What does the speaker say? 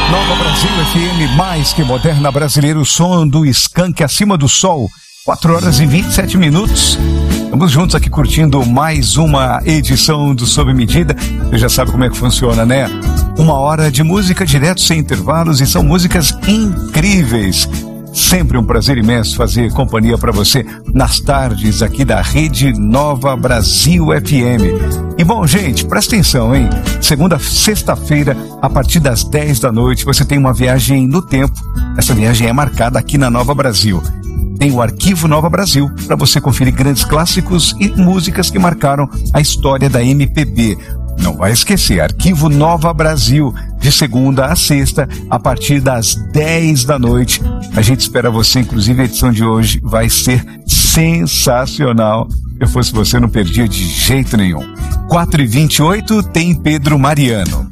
Nova Brasil FM, mais que moderna brasileira, o som do Skank acima do sol. 4h27. Estamos juntos aqui curtindo mais uma edição do Sob Medida. Você já sabe como é que funciona, né? 1 hora de música direto, sem intervalos, e são músicas incríveis. Sempre um prazer imenso fazer companhia para você nas tardes aqui da Rede Nova Brasil FM. E bom, gente, presta atenção, hein? Sexta-feira, a partir das 10 da noite, você tem uma viagem no tempo. Essa viagem é marcada aqui na Nova Brasil. Tem o Arquivo Nova Brasil, para você conferir grandes clássicos e músicas que marcaram a história da MPB. Não vai esquecer, Arquivo Nova Brasil, de segunda a sexta, a partir das 10 da noite. A gente espera você, inclusive a edição de hoje vai ser sensacional. Se eu fosse você, não perdia de jeito nenhum. 4h28 tem Pedro Mariano.